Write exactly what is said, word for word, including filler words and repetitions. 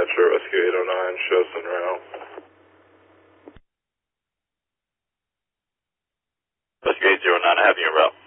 dispatcher, Rescue eight oh nine, show us en route. Rescue eight oh nine, I have you en route.